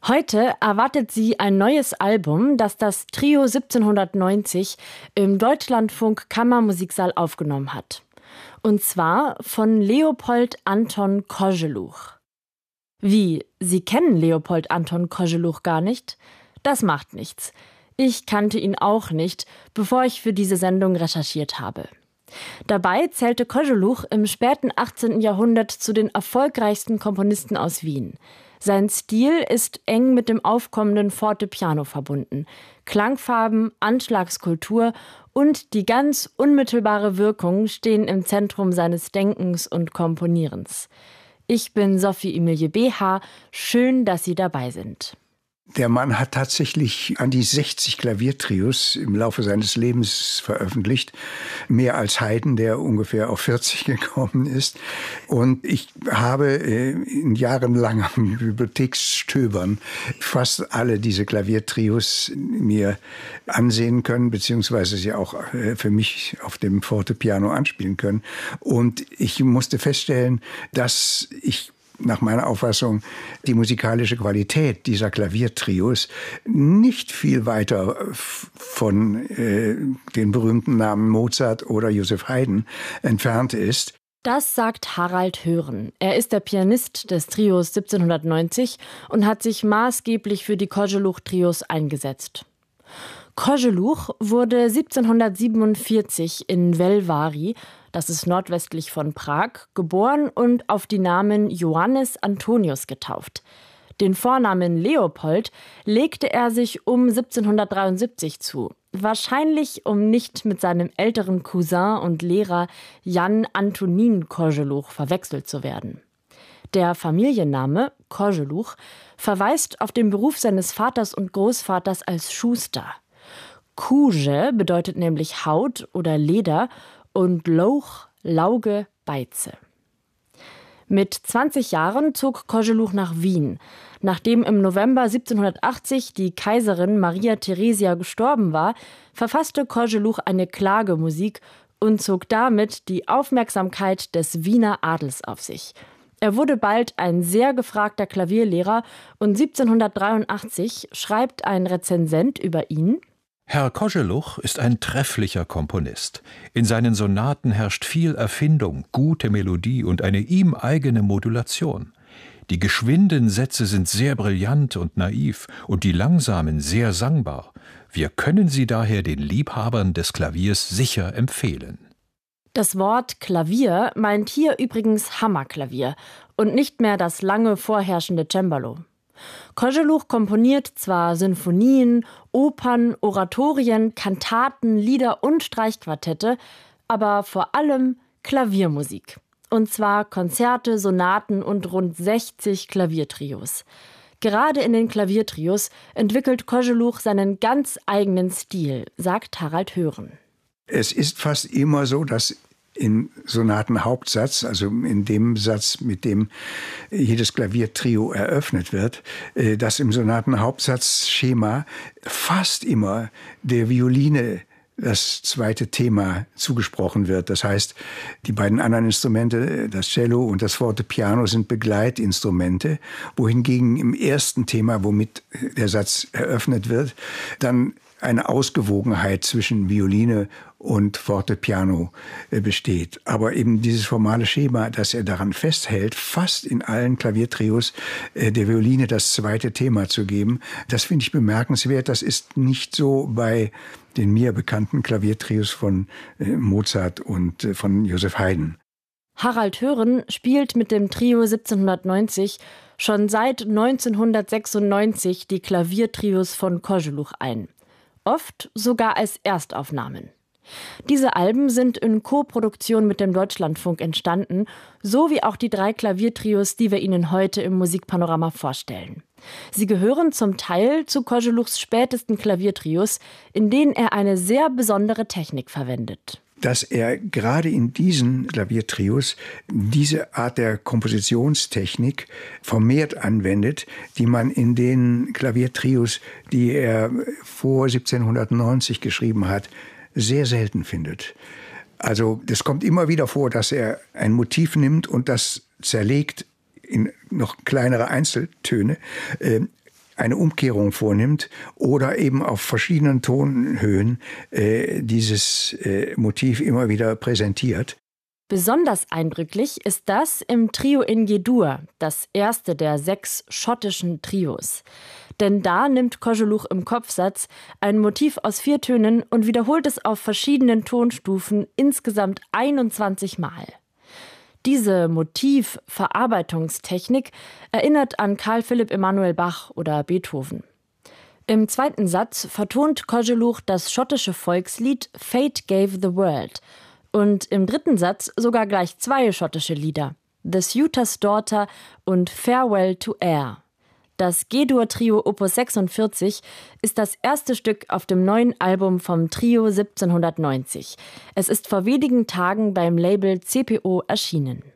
Heute erwartet sie ein neues Album, das das Trio 1790 im Deutschlandfunk Kammermusiksaal aufgenommen hat. Und zwar von Leopold Anton Koželuch. Wie, Sie kennen Leopold Anton Koželuch gar nicht? Das macht nichts. Ich kannte ihn auch nicht, bevor ich für diese Sendung recherchiert habe. Dabei zählte Koželuch im späten 18. Jahrhundert zu den erfolgreichsten Komponisten aus Wien. Sein Stil ist eng mit dem aufkommenden Fortepiano verbunden. Klangfarben, Anschlagskultur und die ganz unmittelbare Wirkung stehen im Zentrum seines Denkens und Komponierens. Ich bin Sophie Emilie Beha. Schön, dass Sie dabei sind. Der Mann hat tatsächlich an die 60 Klaviertrios im Laufe seines Lebens veröffentlicht. Mehr als Haydn, der ungefähr auf 40 gekommen ist. Und ich habe in jahrelangem Bibliotheksstöbern fast alle diese Klaviertrios mir ansehen können, beziehungsweise sie auch für mich auf dem Fortepiano anspielen können. Und ich musste feststellen, dass ich nach meiner Auffassung die musikalische Qualität dieser Klaviertrios nicht viel weiter von den berühmten Namen Mozart oder Joseph Haydn entfernt ist. Das sagt Harald Hören. Er ist der Pianist des Trios 1790 und hat sich maßgeblich für die Koželuch-Trios eingesetzt. Koželuch wurde 1747 in Velváry, das ist nordwestlich von Prag, geboren und auf die Namen Johannes Antonius getauft. Den Vornamen Leopold legte er sich um 1773 zu, wahrscheinlich um nicht mit seinem älteren Cousin und Lehrer Jan Antonín Koželuch verwechselt zu werden. Der Familienname Koželuch verweist auf den Beruf seines Vaters und Großvaters als Schuster. Kůže bedeutet nämlich Haut oder Leder und Louch, Lauge, Beize. Mit 20 Jahren zog Koželuch nach Wien. Nachdem im November 1780 die Kaiserin Maria Theresia gestorben war, verfasste Koželuch eine Klagemusik und zog damit die Aufmerksamkeit des Wiener Adels auf sich. Er wurde bald ein sehr gefragter Klavierlehrer und 1783 schreibt ein Rezensent über ihn: Herr Koželuch ist ein trefflicher Komponist. In seinen Sonaten herrscht viel Erfindung, gute Melodie und eine ihm eigene Modulation. Die geschwinden Sätze sind sehr brillant und naiv und die langsamen sehr sangbar. Wir können sie daher den Liebhabern des Klaviers sicher empfehlen. Das Wort Klavier meint hier übrigens Hammerklavier und nicht mehr das lange vorherrschende Cembalo. Koželuch komponiert zwar Sinfonien, Opern, Oratorien, Kantaten, Lieder und Streichquartette, aber vor allem Klaviermusik. Und zwar Konzerte, Sonaten und rund 60 Klaviertrios. Gerade in den Klaviertrios entwickelt Koželuch seinen ganz eigenen Stil, sagt Harald Hören. Es ist fast immer so, dass in Sonatenhauptsatz, also in dem Satz, mit dem jedes Klaviertrio eröffnet wird, dass im Sonatenhauptsatzschema fast immer der Violine das zweite Thema zugesprochen wird. Das heißt, die beiden anderen Instrumente, das Cello und das Fortepiano, sind Begleitinstrumente, wohingegen im ersten Thema, womit der Satz eröffnet wird, dann eine Ausgewogenheit zwischen Violine und Fortepiano besteht. Aber eben dieses formale Schema, dass er daran festhält, fast in allen Klaviertrios der Violine das zweite Thema zu geben, das finde ich bemerkenswert. Das ist nicht so bei den mir bekannten Klaviertrios von Mozart und von Joseph Haydn. Harald Hören spielt mit dem Trio 1790 schon seit 1996 die Klaviertrios von Koželuch ein. Oft sogar als Erstaufnahmen. Diese Alben sind in Koproduktion mit dem Deutschlandfunk entstanden, so wie auch die 3 Klaviertrios, die wir Ihnen heute im Musikpanorama vorstellen. Sie gehören zum Teil zu Koželuchs spätesten Klaviertrios, in denen er eine sehr besondere Technik verwendet. Dass er gerade in diesen Klaviertrios diese Art der Kompositionstechnik vermehrt anwendet, die man in den Klaviertrios, die er vor 1790 geschrieben hat, sehr selten findet. Also das kommt immer wieder vor, dass er ein Motiv nimmt und das zerlegt in noch kleinere Einzeltöne, eine Umkehrung vornimmt oder eben auf verschiedenen Tonhöhen dieses Motiv immer wieder präsentiert. Besonders eindrücklich ist das im Trio in G-Dur, das erste der 6 schottischen Trios. Denn da nimmt Koželuch im Kopfsatz ein Motiv aus 4 Tönen und wiederholt es auf verschiedenen Tonstufen insgesamt 21 Mal. Diese Motivverarbeitungstechnik erinnert an Carl Philipp Emanuel Bach oder Beethoven. Im 2. Satz vertont Koželuch das schottische Volkslied Fate Gave the World und im 3. Satz sogar gleich 2 schottische Lieder, The Suitor's Daughter und Farewell to Air. Das G-Dur-Trio Opus 46 ist das erste Stück auf dem neuen Album vom Trio 1790. Es ist vor wenigen Tagen beim Label CPO erschienen.